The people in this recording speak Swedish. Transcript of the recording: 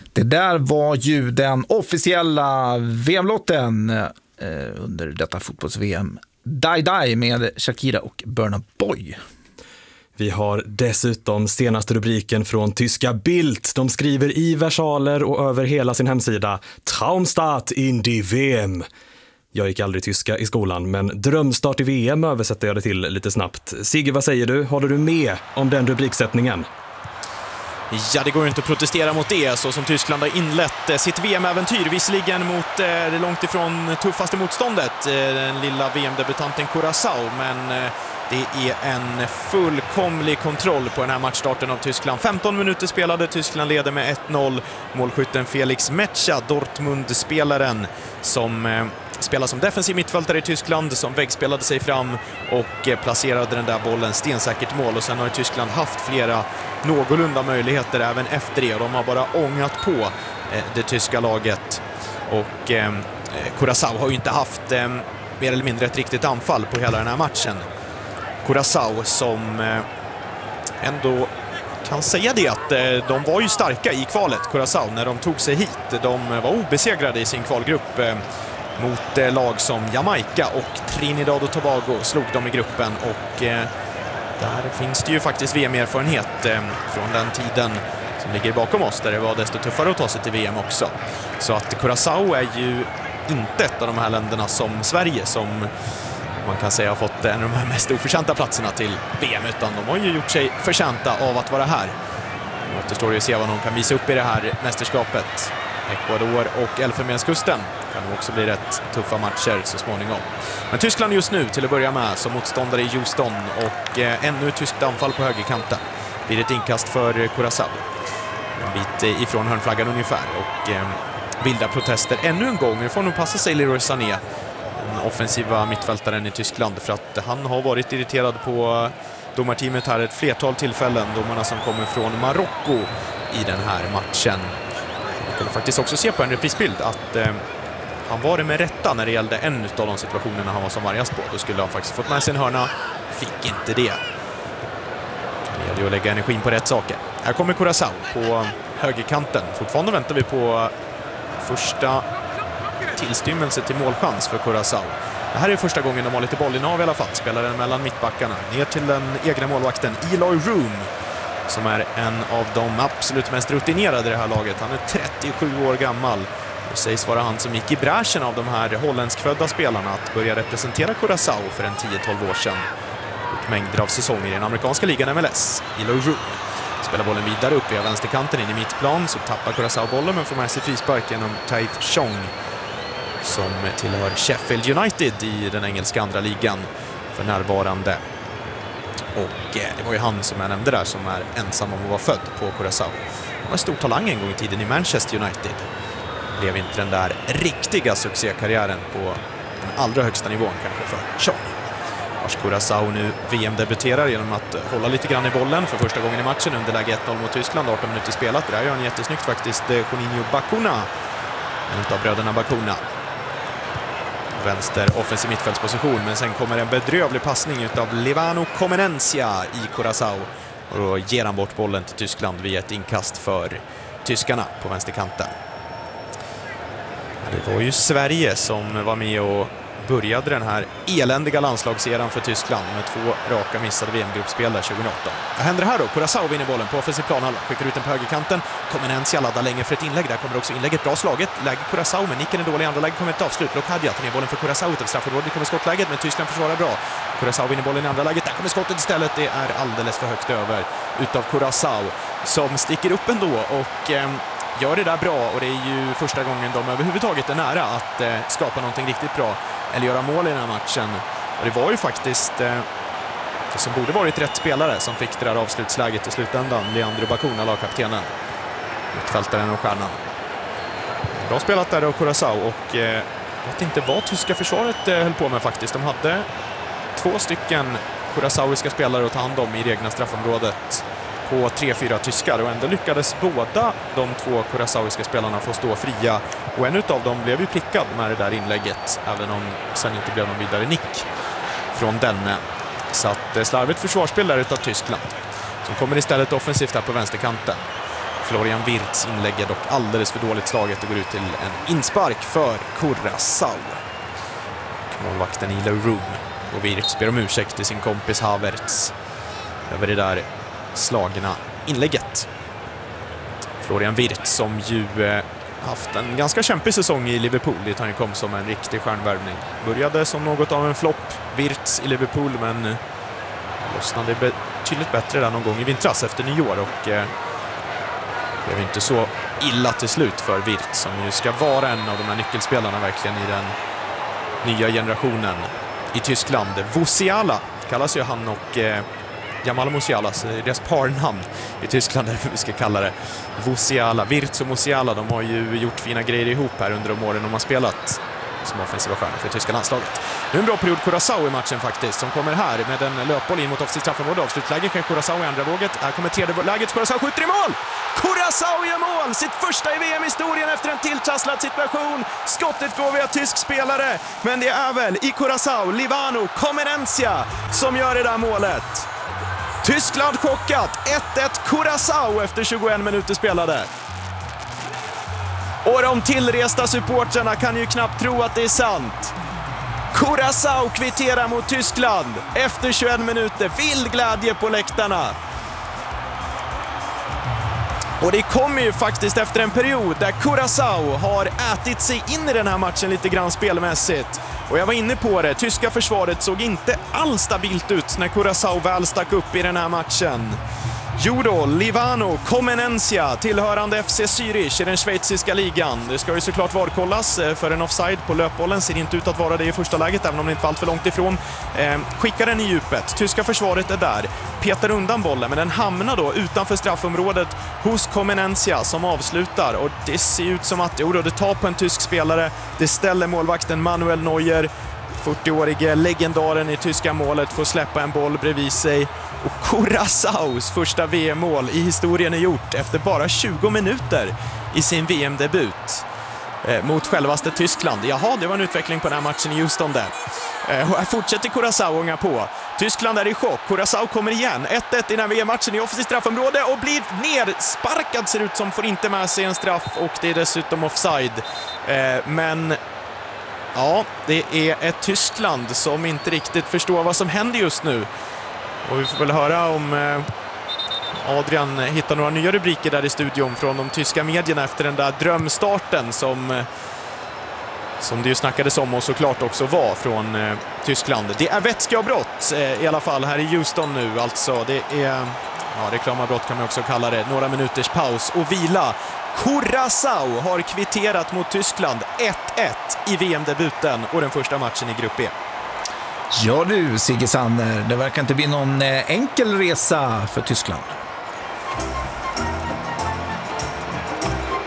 Det där var ju den officiella VM-lotten under detta fotbolls-VM. Die Die med Shakira och Burna Boy. Vi har dessutom senaste rubriken från tyska Bild. De skriver i versaler och över hela sin hemsida: Traumstart in die VM. Jag gick aldrig tyska i skolan, men drömstart i VM översätter jag det till lite snabbt. Sigge, vad säger du? Håller du med om den rubriksättningen? Ja, det går inte att protestera mot det, så som Tyskland har inlett sitt VM-äventyr, visserligen mot det långt ifrån tuffaste motståndet, den lilla VM-debutanten Curaçao, men det är en fullkomlig kontroll på den här matchstarten av Tyskland. 15 minuter spelade, Tyskland leder med 1-0. Målskytten Felix Metscha, Dortmund-spelaren som spelar som defensiv mittfältare i Tyskland, som väggspelade sig fram och placerade den där bollen stensäkert mål. Och sen har Tyskland haft flera någorlunda möjligheter även efter det. De har bara ångat på det tyska laget. Och Curaçao har ju inte haft mer eller mindre ett riktigt anfall på hela den här matchen. Curaçao som ändå kan säga det att de var ju starka i kvalet, Curaçao, när de tog sig hit. De var obesegrade i sin kvalgrupp mot lag som Jamaica och Trinidad och Tobago slog dem i gruppen, och där finns det ju faktiskt VM-erfarenhet från den tiden som ligger bakom oss, där det var desto tuffare att ta sig till VM också. Så att Curaçao är ju inte ett av de här länderna som Sverige, som man kan säga har fått en av de här mest oförtjänta platserna till VM, utan de har ju gjort sig förtjänta av att vara här. Det återstår ju att se vad de kan visa upp i det här mästerskapet. Ecuador och Elfenbenskusten kan nog också bli rätt tuffa matcher så småningom. Men Tyskland just nu till att börja med som motståndare i Houston, och ännu ett tyskt anfall på högerkanten. Blir ett inkast för Curaçao. En bit ifrån hörnflaggan ungefär, och vilda protester ännu en gång. Nu får nog passa sig Leroy Sané, den offensiva mittfältaren i Tyskland, för att han har varit irriterad på domarteamet här ett flertal tillfällen. Domarna som kommer från Marocko i den här matchen. Man kan faktiskt också se på en reprisbild att han var det med rätta när det gällde en av de situationerna han var som vargast på. Då skulle han faktiskt fått med sin hörna, fick inte det. Det gäller ju att lägga energin på rätt saker. Här kommer Curaçao på högerkanten. Fortfarande väntar vi på första tillstymmelse till målchans för Curaçao. Det här är första gången de har lite bollinnehav i alla fall. Spelar den mellan mittbackarna ner till den egna målvakten Eloy Room, som är en av de absolut mest rutinerade i det här laget. Han är 37 år gammal och sägs vara han som gick i bräschen av de här holländskfödda spelarna att börja representera Curaçao för en 10-12 år sedan. Och mängder av säsonger i den amerikanska ligan MLS. Eloy Room spelar bollen vidare upp i vänsterkanten in i mittplan, så tappar Curaçao bollen men får med sig frispark genom Taith Chong, som tillhör Sheffield United i den engelska andra ligan för närvarande. Och det var ju han som jag nämnde där som är ensam om att vara född på Curaçao. Han var stor talang en gång i tiden i Manchester United. Blev inte den där riktiga succékarriären på den allra högsta nivån kanske för Chong. Vars Curaçao nu VM-debuterar genom att hålla lite grann i bollen för första gången i matchen under läge 1-0 mot Tyskland. 18 minuter spelat. Det där gör han jättesnyggt faktiskt. Juninho Bacuna, en av bröderna Bacuna. Vänster offensiv mittfältsposition, men sen kommer en bedrövlig passning utav Levano Comenencia i Curaçao, och då ger han bort bollen till Tyskland via ett inkast för tyskarna på vänsterkanten. Det var ju Sverige som var med och började den här eländiga landslagseran för Tyskland med 2 raka missade VM-gruppspel där 2018. Vad händer här då? Curaçao vinner bollen på offensiv planhalva, skickar ut den på högerkanten. Comenencia laddar länge för ett inlägg. Där kommer också inlägget, bra slaget. Läge Curaçao, men nicken är dålig. Andra läge kommer ett avslut. Lokadja tar ner bollen för Curaçao utanför straffområdet. Det kommer skottläget, men Tyskland försvarar bra. Curaçao vinner bollen i andra läget. Där kommer skottet istället. Det är alldeles för högt över utav Curaçao, som sticker upp ändå och gör det där bra, och det är ju första gången de överhuvudtaget är nära att skapa någonting riktigt bra eller göra mål i den här matchen. Och det var ju faktiskt det som borde varit rätt spelare som fick det där avslutsläget i slutändan. Leandro Bacuna, lagkaptenen, mittfältaren och stjärnan. Bra spelat där av Curaçao, och jag vet inte vad tyska försvaret höll på med faktiskt. De hade 2 stycken curaçaoiska spelare att ta hand om i det egna straffområdet på 3-4 tyskar, och ändå lyckades båda de 2 curaçaoiska spelarna få stå fria, och en av dem blev ju prickad med det där inlägget, även om sen inte blev någon vidare nick från denne. Så att slarvigt försvarsspel där utav Tyskland, som kommer istället offensivt här på vänsterkanten. Florian Wirtz inlägg är dock alldeles för dåligt slaget och går ut till en inspark för Curaçao. Målvakten i Leroux och Wirtz ber om ursäkt till sin kompis Havertz över det där slagna inlägget. Florian Wirtz som ju haft en ganska kämpig säsong i Liverpool dit han kom som en riktig stjärnvärvning. Började som något av en flopp Wirtz i Liverpool, men lossnade betydligt bättre där någon gång i vintras efter nyår och blev inte så illa till slut för Wirtz som ju ska vara en av de här nyckelspelarna verkligen i den nya generationen i Tyskland. Musiala kallas ju han och Jamal Musiala, deras parnamn i Tyskland, därför vi ska kalla det Musiala. Wirtz och Musiala, de har ju gjort fina grejer ihop här under de åren de har spelat som offensiva stjärnor för tyska landslaget. Nu en bra period Curaçao i matchen faktiskt, som kommer här med en löpboll in mot offensivt straffområde. Avslutläge för Curaçao i andra våget. Här kommer tredje läget. Curaçao skjuter i mål! Curaçao gör mål! Sitt första i VM-historien efter en tilltrasslad situation. Skottet går via tysk spelare, men det är väl i Curaçao Livano Comenencia som gör det där målet. Tyskland chockat. 1-1 Curaçao efter 21 minuter spelade. Och de tillresta supportrarna kan ju knappt tro att det är sant. Curaçao kvitterar mot Tyskland efter 21 minuter. Vild glädje på läktarna. Och det kommer ju faktiskt efter en period där Curaçao har ätit sig in i den här matchen lite grann spelmässigt. Och jag var inne på det, tyska försvaret såg inte alls stabilt ut när Curaçao väl stack upp i den här matchen. Jo då, Livano Comenencia, tillhörande FC Zürich i den schweiziska ligan. Det ska ju såklart varkollas för en offside på löpbollen. Ser inte ut att vara det i första läget, även om det inte var allt för långt ifrån. Skickar den i djupet. Tyska försvaret är där. Petar undan bollen, men den hamnar då utanför straffområdet hos Comenencia som avslutar. Och det ser ut som att det tar på en tysk spelare. Det ställer målvakten Manuel Neuer, 40-årige legendaren i tyska målet, får släppa en boll bredvid sig. Och Curaçaos första VM-mål i historien är gjort efter bara 20 minuter i sin VM-debut mot självaste Tyskland. Jaha, det var en utveckling på den här matchen i Houston där. Och här fortsätter Curaçao ånga på. Tyskland är i chock. Curaçao kommer igen. 1-1 i den här VM-matchen i offensivt straffområde och blir nersparkad, ser ut som, får inte med sig en straff och det är dessutom offside. Men ja, det är ett Tyskland som inte riktigt förstår vad som händer just nu. Och vi får väl höra om Adrian hittar några nya rubriker där i studion från de tyska medierna efter den där drömstarten som det ju snackades om och såklart också var från Tyskland. Det är vätskeavbrott i alla fall här i Houston nu. Alltså det är reklamavbrott kan man också kalla det. Några minuters paus och vila. Curaçao har kvitterat mot Tyskland 1-1 i VM-debuten och den första matchen i Grupp E. Ja du, Sigge Sander, det verkar inte bli någon enkel resa för Tyskland.